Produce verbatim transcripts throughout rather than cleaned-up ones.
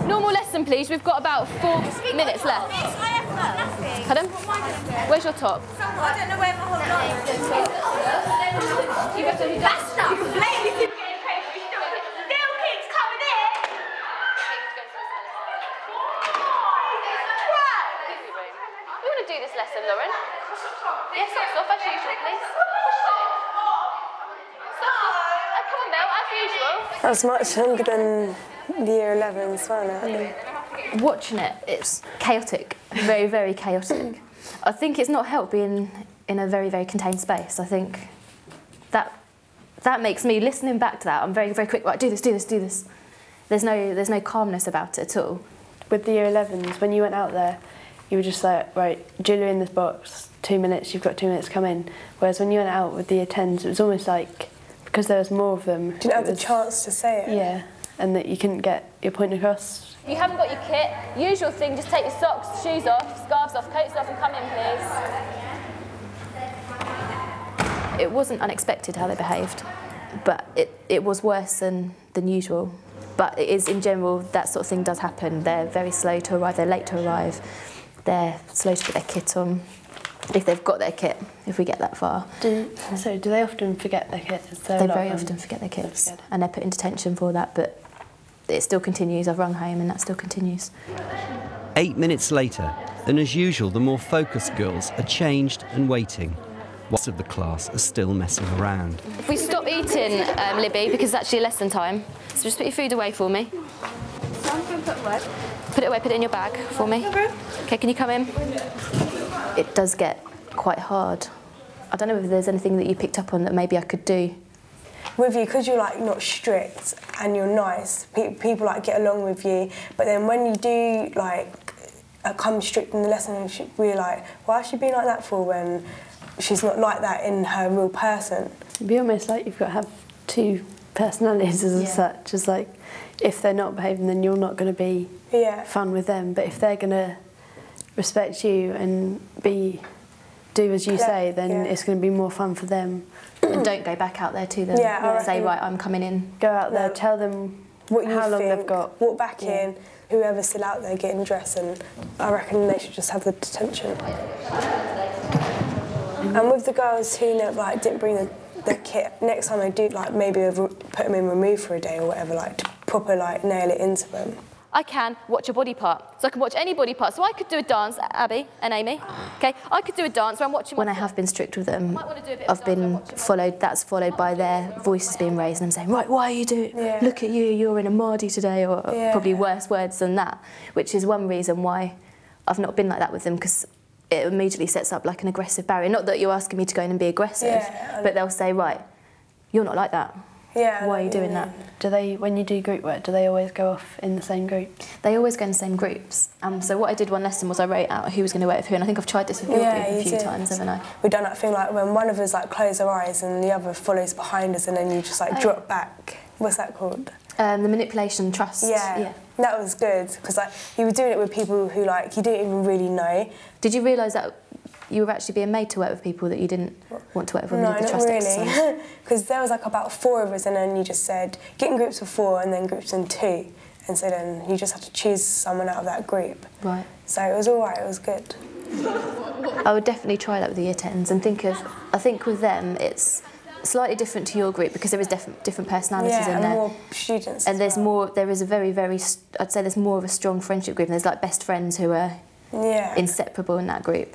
Normal lesson, please. We've got about four minutes left. Pardon? Where's your top? I don't know where my whole lot is. That's not blame. Still keeps coming in. You want to do this lesson, Lauren? Yes, stop off as usual, please. Oh, come on, Belle, as usual. That's much longer than the year elevens, wasn't it? Mm. Watching it, it's chaotic, very, very chaotic. I think it's not helped being in a very, very contained space. I think that that makes me, listening back to that, I'm very, very quick, right, do this, do this, do this. There's no, there's no calmness about it at all. With the year elevens, when you went out there, you were just like, right, Julia in this box, two minutes, you've got two minutes to come in. Whereas when you went out with the year tens, it was almost like, because there was more of them. You didn't have the chance to say it. Yeah, and that you couldn't get your point across. You haven't got your kit, usual thing, just take your socks, shoes off, scarves off, coats off and come in, please. It wasn't unexpected how they behaved, but it, it was worse than, than usual. But it is, in general, that sort of thing does happen. They're very slow to arrive, they're late to arrive, they're slow to put their kit on, if they've got their kit, if we get that far. Do, so do they often forget their kit? They very often forget their kits, and they're put in detention for that, but it still continues. I've rung home and that still continues. Eight minutes later, and as usual, the more focused girls are changed and waiting. Lots of the class are still messing around. If we stop eating, um, Libby, because it's actually lesson time, so just put your food away for me. Put away. Put it away, put it in your bag for me. Okay, can you come in? It does get quite hard. I don't know if there's anything that you picked up on that maybe I could do. With you, because you're like not strict and you're nice, pe people like get along with you, but then when you do like uh, come strict in the lesson, we're like, why is she being like that for when she's not like that in her real person? It'd be almost like you've got to have two personalities as yeah. such, as like, if they're not behaving, then you're not going to be yeah. fun with them, but if they're going to respect you and be do as you yeah, say, then yeah. it's going to be more fun for them. And don't go back out there to them. Yeah, say, right, I'm coming in. Go out there, no. tell them what you how long think, they've got. Walk back yeah. in, whoever's still out there getting dressed, and I reckon they should just have the detention. Mm-hmm. And with the girls who like didn't bring the, the kit, next time they do, like maybe put them in remove for a day or whatever, like to proper like nail it into them. I can watch a body part. So I can watch any body part. So I could do a dance, Abby and Amy, okay? I could do a dance where I'm watching... When I have been strict with them, I've been followed, that's followed by their voices being raised and I'm saying, right, why are you doing... Yeah. Look at you, you're in a Mardi today, or yeah. probably worse words than that, which is one reason why I've not been like that with them, because it immediately sets up like an aggressive barrier. Not that you're asking me to go in and be aggressive, yeah, but they'll say, right, you're not like that. Yeah, why are you doing yeah. that? Do they, when you do group work, do they always go off in the same groups? They always go in the same groups. Um, so what I did one lesson was I wrote out who was going to work with who, and I think I've tried this with your yeah, group a few did. times, haven't I? We've done that thing like when one of us like close our eyes and the other follows behind us, and then you just like oh. drop back. What's that called? Um, the manipulation trust. Yeah, yeah. That was good because like you were doing it with people who like you didn't even really know. Did you realise that you were actually being made to work with people that you didn't want to work with when no, you did the not trust really. exercise? Because there was like about four of us, and then you just said get in groups of four and then groups in two, and so then you just had to choose someone out of that group. Right. So it was all right. It was good. I would definitely try that with the year tens and think of. I think with them it's slightly different to your group because there is different different personalities yeah, in and there. more students. And there's well. more. There is a very very. I'd say there's more of a strong friendship group. And there's like best friends who are yeah. inseparable in that group.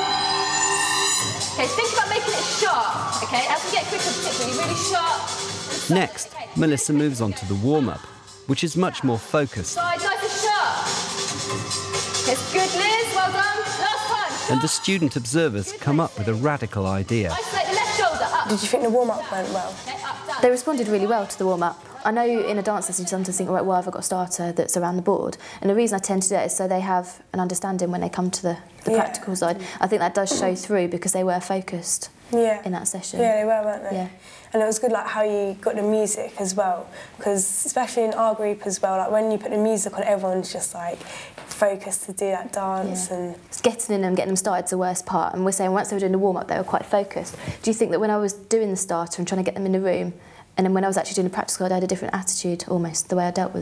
Okay, think about making it sharp, okay? As we get quicker, particularly, really sharp. Next, okay. Melissa moves on to the warm-up, which is much more focused. Side nice and sharp. It's good, Liz, well done. Last time. Sharp. And the student observers come up with a radical idea. Isolate the left shoulder, up. Did you think the warm-up went well? Okay, up, down. They responded really well to the warm-up. I know in a dance lesson you sometimes think, right, well, have I got a starter that's around the board? And the reason I tend to do that is so they have an understanding when they come to the, the yeah. practical side. I think that does show through because they were focused yeah. in that session. Yeah, they were, weren't they? Yeah. And it was good, like, how you got the music as well, because especially in our group as well, like, when you put the music on, everyone's just, like, focused to do that dance yeah. and... It's getting in and getting them started is the worst part, and we're saying once they were doing the warm-up, they were quite focused. Do you think that when I was doing the starter and trying to get them in the room, and then when I was actually doing the practical, I had a different attitude, almost, the way I dealt with it?